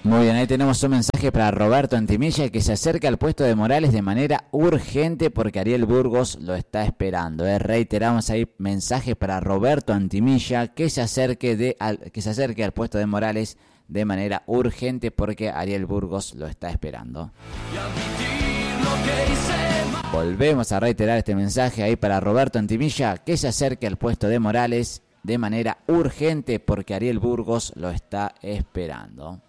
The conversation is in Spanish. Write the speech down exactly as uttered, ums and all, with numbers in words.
Muy bien, ahí tenemos un mensaje para Roberto Antimilla, que se acerca al puesto de Morales de manera urgente porque Ariel Burgos lo está esperando. ¿eh? Reiteramos ahí mensaje para Roberto Antimilla, que se acerque de al, que se acerque al puesto de Morales de manera urgente porque Ariel Burgos lo está esperando. Volvemos a reiterar este mensaje ahí para Roberto Antimilla, que se acerque al puesto de Morales de manera urgente porque Ariel Burgos lo está esperando.